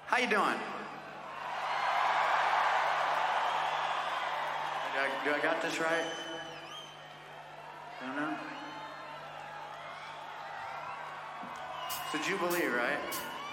How you doing? Do I got this right? Don't know. So Jubilee, right?